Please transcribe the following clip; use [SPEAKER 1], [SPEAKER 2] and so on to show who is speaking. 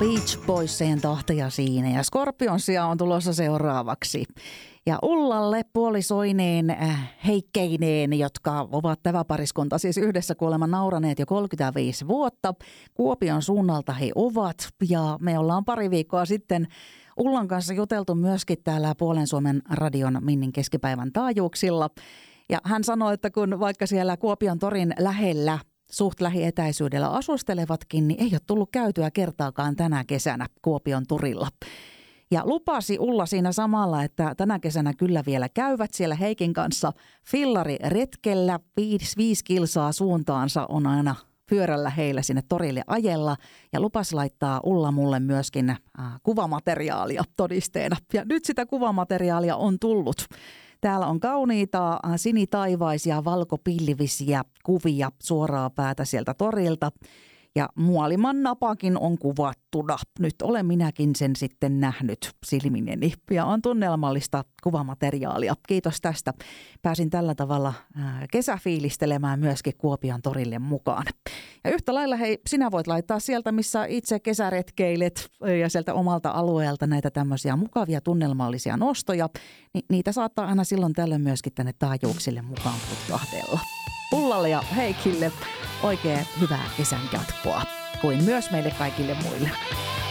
[SPEAKER 1] Beach Boysien tahtoja siinä ja Scorpionsia on tulossa seuraavaksi. Ja Ullalle puolisoineen heikkeineen, jotka ovat tämä pariskunta siis yhdessä kuulemma nauraneet jo 35 vuotta. Kuopion suunnalta he ovat ja me ollaan pari viikkoa sitten Ullan kanssa juteltu myöskin täällä Puolen Suomen radion Minnin keskipäivän taajuuksilla. Ja hän sanoi, että kun vaikka siellä Kuopion torin lähellä suht lähietäisyydellä asustelevatkin, niin ei ole tullut käytyä kertaakaan tänä kesänä Kuopion turilla. Ja lupasi Ulla siinä samalla, että tänä kesänä kyllä vielä käyvät siellä Heikin kanssa fillariretkellä. 5 kilsaa suuntaansa on aina pyörällä heillä sinne torille ajella. Ja lupasi laittaa Ulla mulle myöskin kuvamateriaalia todisteena. Ja nyt sitä kuvamateriaalia on tullut. Täällä on kauniita sinitaivaisia, valkopilvisiä kuvia suoraa päätä sieltä torilta. Ja Muoliman napakin on kuvattuna. Nyt olen minäkin sen sitten nähnyt silmineni. Ja on tunnelmallista kuvamateriaalia. Kiitos tästä. Pääsin tällä tavalla kesäfiilistelemään myöskin Kuopion torille mukaan. Ja yhtä lailla hei, sinä voit laittaa sieltä, missä itse kesäretkeilet ja sieltä omalta alueelta näitä tämmöisiä mukavia tunnelmallisia nostoja. Niitä saattaa aina silloin tällöin myöskin tänne taajuuksille mukaan putkahdella. Ullalle ja Heikille oikein hyvää kesän jatkoa, kuin myös meille kaikille muille.